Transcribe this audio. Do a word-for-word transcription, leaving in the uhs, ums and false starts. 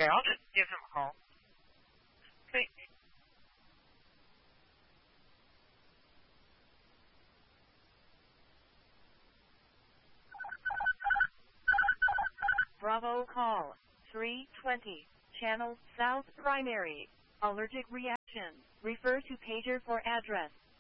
Okay, I'll just give him a call. Okay. Bravo call. three twenty. Channel South Primary. Allergic reaction. Refer to pager for address.